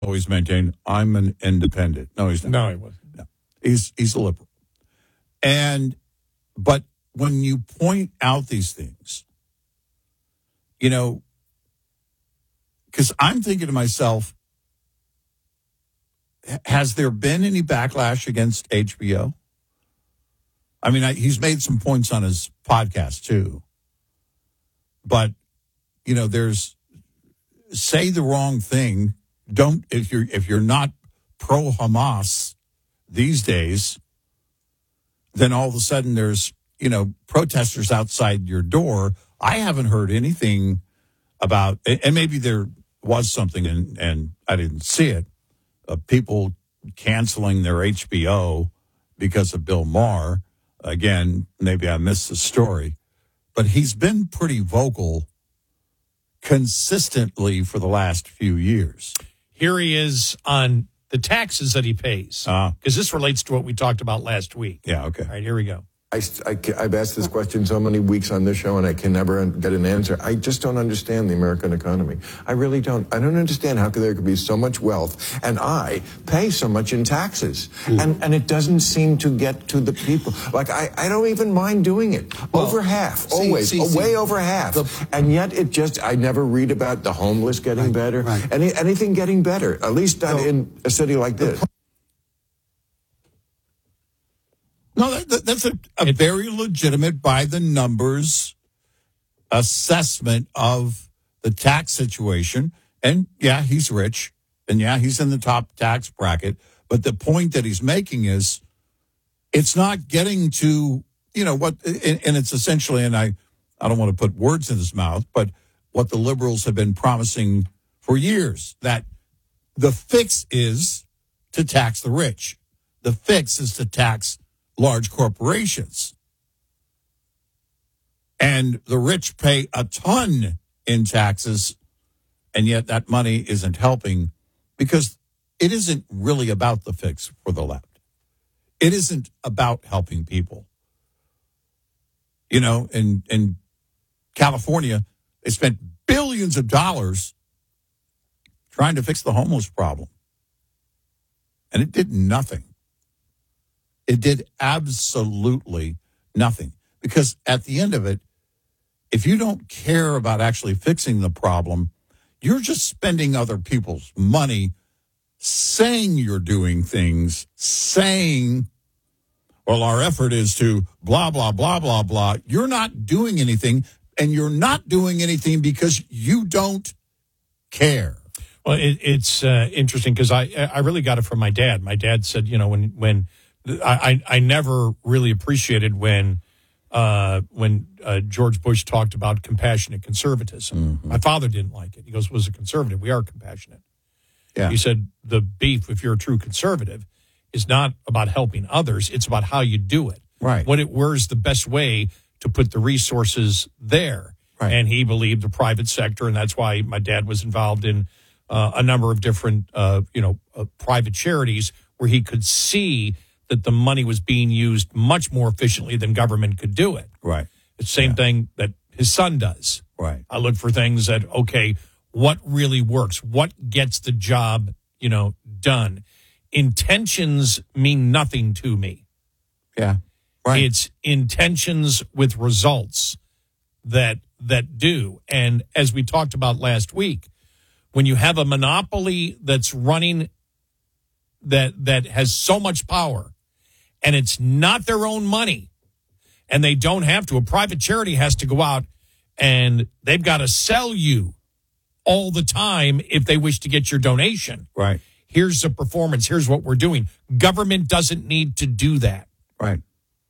always maintained, I'm an independent. No, he's not. No, he wasn't. No. He's a liberal. But when you point out these things, because I'm thinking to myself, has there been any backlash against HBO? I mean, he's made some points on his podcast too. But, there's say the wrong thing. Don't, if you're not pro Hamas these days, then all of a sudden there's, protesters outside your door. I haven't heard anything about, and maybe there was something and I didn't see it, people canceling their HBO because of Bill Maher. Again, maybe I missed the story, but he's been pretty vocal consistently for the last few years. Here he is on the taxes that he pays, because this relates to what we talked about last week. Yeah, okay. All right, here we go. I've asked this question so many weeks on this show, and I can never get an answer. I just don't understand the American economy. I really don't. I don't understand how there could be so much wealth, and I pay so much in taxes. And it doesn't seem to get to the people. Like, I don't even mind doing it. Well, over half, always, way over half. And yet I never read about the homeless getting better, anything getting better, at least not in a city like this. No, that's a very legitimate, by the numbers assessment of the tax situation. And yeah, he's rich, and yeah, he's in the top tax bracket. But the point that he's making is, it's not getting to what, and it's essentially, and I don't want to put words in his mouth, but what the liberals have been promising for years, that the fix is to tax the rich. The fix is to tax large corporations. And the rich pay a ton in taxes, and yet that money isn't helping, because it isn't really about the fix for the left. It isn't about helping people. In California, they spent billions of dollars trying to fix the homeless problem. And it did nothing. It did absolutely nothing. Because at the end of it, if you don't care about actually fixing the problem, you're just spending other people's money, saying you're doing things, saying, well, our effort is to blah, blah, blah, blah, blah. You're not doing anything, and you're not doing anything because you don't care. Well, it's interesting, because I really got it from my dad. My dad said, when I never really appreciated when George Bush talked about compassionate conservatism. Mm-hmm. My father didn't like it. He goes, was a conservative. We are compassionate. Yeah. He said, the beef, if you're a true conservative, is not about helping others. It's about how you do it. Right. Where's the best way to put the resources there? Right. And he believed the private sector, and that's why my dad was involved in a number of different, private charities, where he could see that the money was being used much more efficiently than government could do it. Right. It's the same thing that his son does. Right. I look for things that, okay, what really works? What gets the job, done? Intentions mean nothing to me. Yeah. Right. It's intentions with results that do. And as we talked about last week, when you have a monopoly that's running, that has so much power, and it's not their own money, and they don't have to. A private charity has to go out, and they've got to sell you all the time if they wish to get your donation. Right. Here's the performance. Here's what we're doing. Government doesn't need to do that. Right.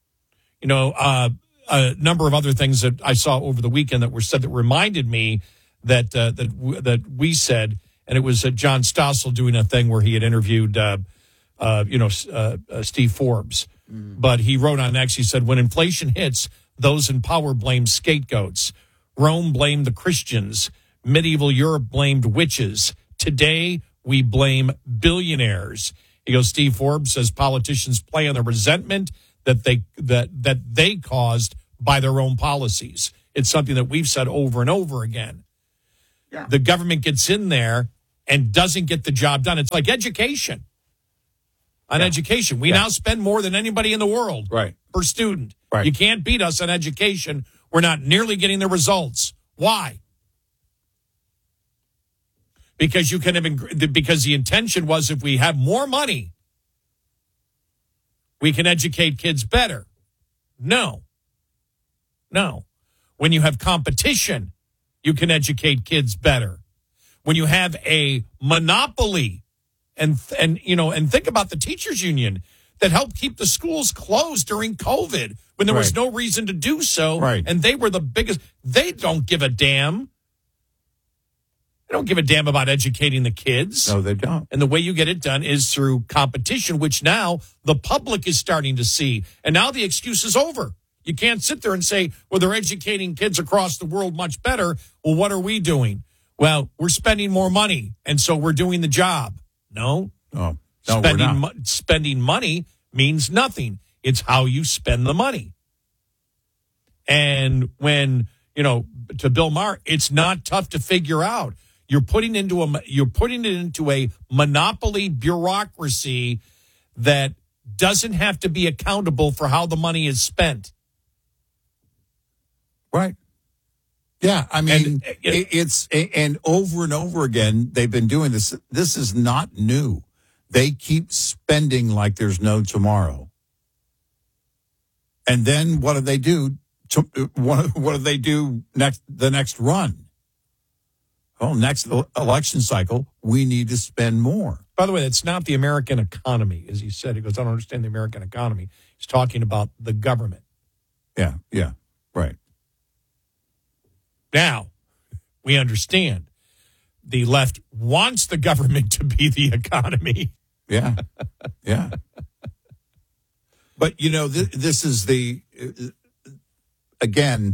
A number of other things that I saw over the weekend that were said that reminded me that we said, and it was John Stossel doing a thing where he had interviewed Steve Forbes. But he wrote on X, he said, when inflation hits, those in power blame scapegoats. Rome blamed the Christians. Medieval Europe blamed witches. Today, we blame billionaires. He goes, Steve Forbes says politicians play on the resentment that they caused by their own policies. It's something that we've said over and over again. Yeah. The government gets in there and doesn't get the job done. It's like education. On education, we now spend more than anybody in the world per student. Right. You can't beat us on education. We're not nearly getting the results. Why? Because because the intention was if we have more money, we can educate kids better. No. When you have competition, you can educate kids better. When you have a monopoly, and think about the teachers union that helped keep the schools closed during COVID when there was no reason to do so. Right. And they were the biggest. They don't give a damn. They don't give a damn about educating the kids. No, they don't. And the way you get it done is through competition, which now the public is starting to see. And now the excuse is over. You can't sit there and say, well, they're educating kids across the world much better. Well, what are we doing? Well, we're spending more money, and so we're doing the job. No, we're not. Spending money means nothing. It's how you spend the money. And when, to Bill Maher, it's not tough to figure out. You're putting it into a monopoly bureaucracy that doesn't have to be accountable for how the money is spent. Right. Yeah, I mean, and over again, they've been doing this. This is not new. They keep spending like there's no tomorrow. And then what do they do? What do they do the next run? Well, next election cycle, we need to spend more. By the way, that's not the American economy, as he said. He goes, I don't understand the American economy. He's talking about the government. Yeah, right. Now, we understand the left wants the government to be the economy. Yeah. But, this is again,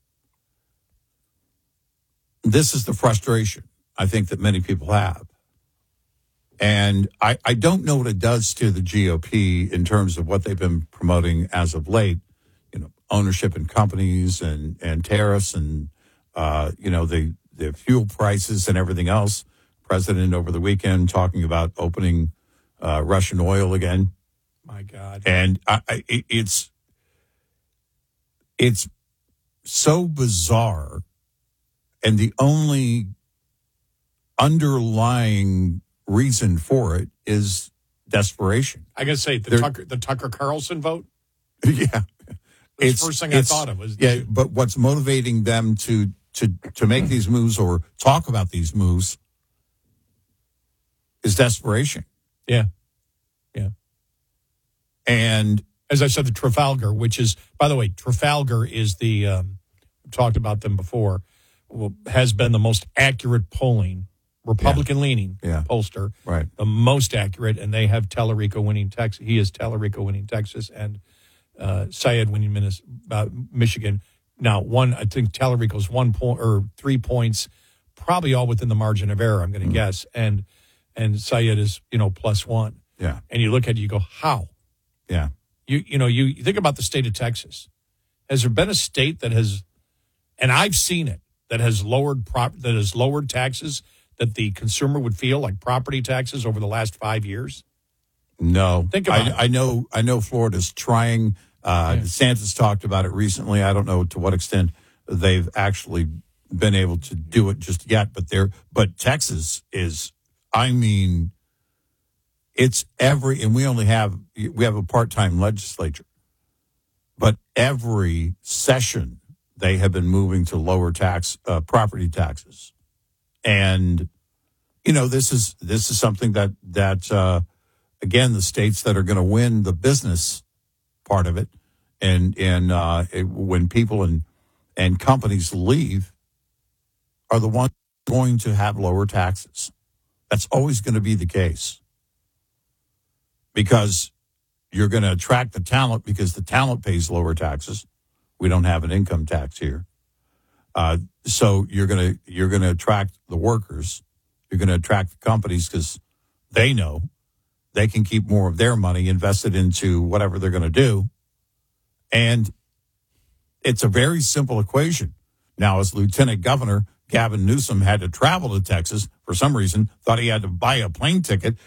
this is the frustration I think that many people have. And I don't know what it does to the GOP in terms of what they've been promoting as of late, ownership in companies and tariffs and the fuel prices and everything else. President over the weekend talking about opening Russian oil again. My God. And it's so bizarre. And the only underlying reason for it is desperation. I got to say, the Tucker Carlson vote? Yeah. The first thing I thought of was... Yeah, but what's motivating them to make these moves or talk about these moves is desperation. Yeah. And as I said, the Trafalgar, which is, by the way, Trafalgar is the, we've talked about them before, has been the most accurate polling, Republican-leaning pollster, right? The most accurate, and they have Tallarico winning Texas. He is Tallarico winning Texas, and Syed winning Michigan. Now, I think Tallarico's 1 point or 3 points, probably all within the margin of error, I'm going to guess, and Syed is +1. Yeah, and you look at it, you go, how? Yeah, you think about the state of Texas. Has there been a state that has, and I've seen it, that has lowered taxes that the consumer would feel, like property taxes, over the last 5 years? No. Think about it. I know Florida's trying. DeSantis talked about it recently. I don't know to what extent they've actually been able to do it just yet, but Texas is, it's and we have a part-time legislature, but every session they have been moving to lower property taxes. And, this is something that again, the states that are going to win the business part of it, and when people and companies leave, are the ones going to have lower taxes. That's always going to be the case, because you're going to attract the talent because the talent pays lower taxes. We don't have an income tax here, so you're going to attract the workers. You're going to attract the companies because they know they can keep more of their money invested into whatever they're going to do. And it's a very simple equation. Now, as lieutenant governor, Gavin Newsom had to travel to Texas for some reason, thought he had to buy a plane ticket